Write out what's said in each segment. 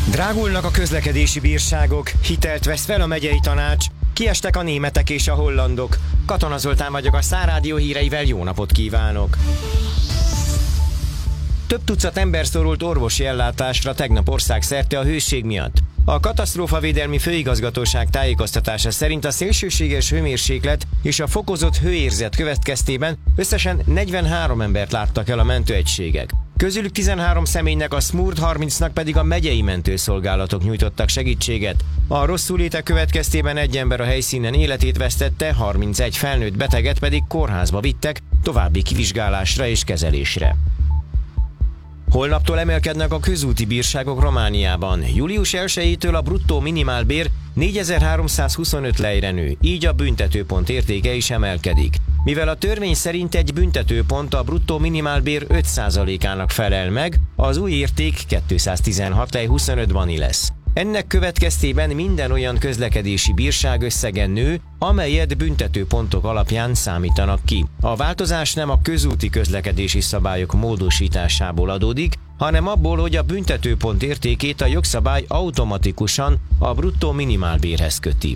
Drágulnak a közlekedési bírságok, hitelt vesz fel a megyei tanács, kiestek a németek és a hollandok. Katona Zoltán vagyok, a Sztár Rádió híreivel jó napot kívánok! Több tucat ember szorult orvosi ellátásra tegnap országszerte a hőség miatt. A Katasztrófavédelmi Főigazgatóság tájékoztatása szerint a szélsőséges hőmérséklet és a fokozott hőérzet következtében összesen 43 embert láttak el a mentőegységek. Közülük 13 személynek, a SMURD 30-nak pedig a megyei mentőszolgálatok nyújtottak segítséget. A rosszulétek következtében egy ember a helyszínen életét vesztette, 31 felnőtt beteget pedig kórházba vittek további kivizsgálásra és kezelésre. Holnaptól emelkednek a közúti bírságok Romániában. Július 1-től a bruttó minimálbér 4325 lejre nő, így a büntetőpont értéke is emelkedik. Mivel a törvény szerint egy büntetőpont a bruttó minimálbér 5%-ának felel meg, az új érték 216,25 bani lesz. Ennek következtében minden olyan közlekedési bírság összegen nő, amelyet büntetőpontok alapján számítanak ki. A változás nem a közúti közlekedési szabályok módosításából adódik, hanem abból, hogy a büntetőpont értékét a jogszabály automatikusan a bruttó minimálbérhez köti.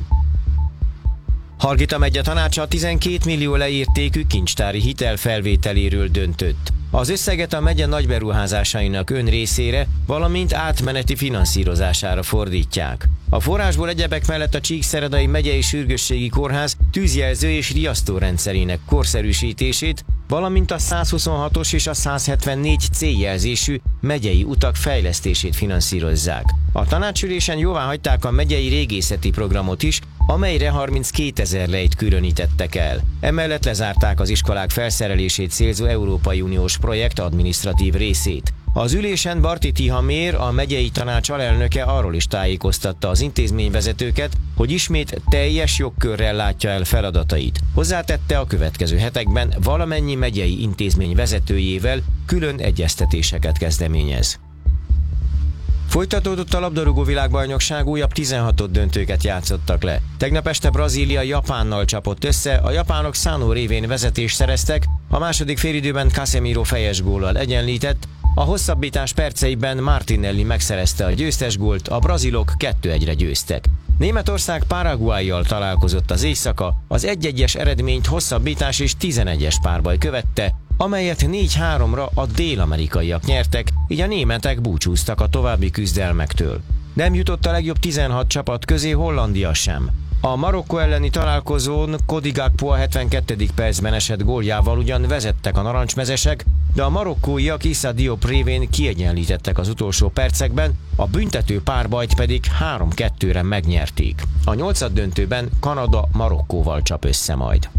Hargita megye tanácsa 12 millió leértékű kincstári hitel felvételéről döntött. Az összeget a megye nagyberuházásainak önrészére, valamint átmeneti finanszírozására fordítják. A forrásból egyebek mellett a Csíkszeredai megyei sürgősségi kórház tűzjelző és riasztórendszerének korszerűsítését, valamint a 126-os és a 174 céljelzésű megyei utak fejlesztését finanszírozzák. A tanácsülésen jóváhagyták a megyei régészeti programot is, amelyre 32 000 lejt különítettek el. Emellett lezárták az iskolák felszerelését célzó Európai Uniós projekt adminisztratív részét. Az ülésen Barti Tihamér, a megyei tanács alelnöke arról is tájékoztatta az intézményvezetőket, hogy ismét teljes jogkörrel látja el feladatait. Hozzátette, a következő hetekben valamennyi megyei intézmény vezetőjével külön egyeztetéseket kezdeményez. Folytatódott a labdarúgó világbajnokság, újabb 16. döntőket játszottak le. Tegnap este Brazília Japánnal csapott össze, a japánok Sano révén vezetést szereztek, a második félidőben Casemiro fejes góllal egyenlített, a hosszabbítás perceiben Martinelli megszerezte a győztes gólt, a brazilok 2-1-re győztek. Németország Paraguayyal találkozott az éjszaka, az 1-1-es eredményt hosszabbítás és 11-es párbaj követte, amelyet 4-3-ra a dél-amerikaiak nyertek, így a németek búcsúztak a további küzdelmektől. Nem jutott a legjobb 16 csapat közé Hollandia sem. A Marokkó elleni találkozón Cody Gakpo a 72. percben esett góljával ugyan vezettek a narancsmezesek, de a marokkóiak Issa Diop révén kiegyenlítettek az utolsó percekben, a büntető párbajt pedig 3-2-re megnyerték. A 8. döntőben Kanada Marokkóval csap össze majd.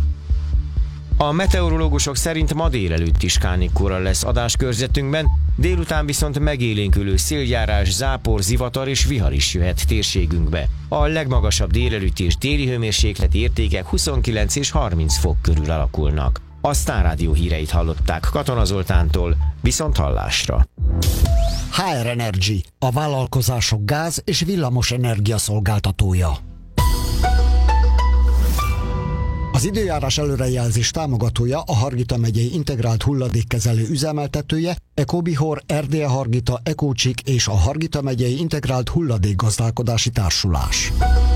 A meteorológusok szerint ma délelőtt is kánikora lesz adáskörzetünkben, délután viszont megélénkülő széljárás, zápor, zivatar és vihar is jöhet térségünkbe. A legmagasabb délelőtt és déli hőmérsékleti értékek 29 és 30 fok körül alakulnak. A Sztár Rádió híreit hallották Katona Zoltántól, viszont hallásra. HR Energy, a vállalkozások gáz- és villamos energia szolgáltatója. Az időjárás előrejelzés támogatója, a Hargita megyei integrált hulladékkezelő üzemeltetője, Ecobihor, RDE Hargita, Ecócsik és a Hargita megyei integrált hulladékgazdálkodási társulás.